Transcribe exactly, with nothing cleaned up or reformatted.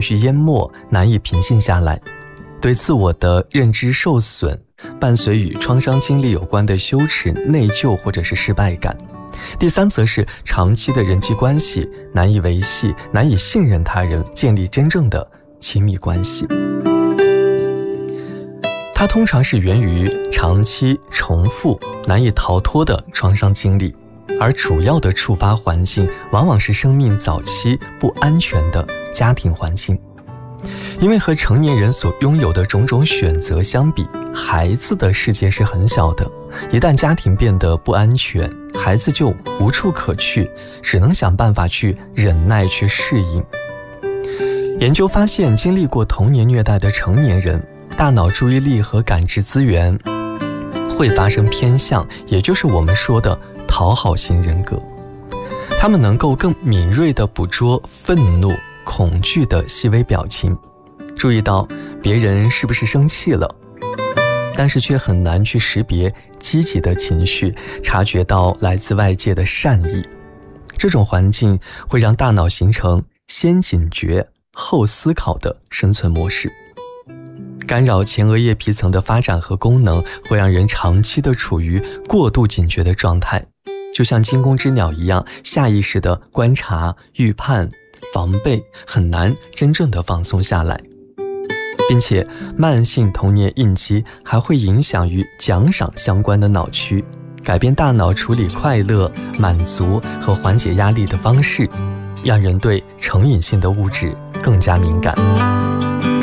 绪淹没，难以平静下来，对自我的认知受损，伴随与创伤经历有关的羞耻、内疚或者是失败感。第三则是长期的人际关系难以维系，难以信任他人，建立真正的亲密关系。它通常是源于长期重复难以逃脱的创伤经历，而主要的触发环境往往是生命早期不安全的家庭环境。因为和成年人所拥有的种种选择相比，孩子的世界是很小的，一旦家庭变得不安全，孩子就无处可去，只能想办法去忍耐，去适应。研究发现，经历过童年虐待的成年人，大脑注意力和感知资源会发生偏向，也就是我们说的讨好型人格。他们能够更敏锐地捕捉愤怒、恐惧的细微表情，注意到别人是不是生气了，但是却很难去识别积极的情绪，察觉到来自外界的善意。这种环境会让大脑形成先警觉后思考的生存模式，干扰前额叶皮层的发展和功能，会让人长期的处于过度警觉的状态，就像惊弓之鸟一样，下意识的观察、预判、防备，很难真正的放松下来。并且慢性童年应激还会影响与奖赏相关的脑区，改变大脑处理快乐、满足和缓解压力的方式，让人对成瘾性的物质更加敏感。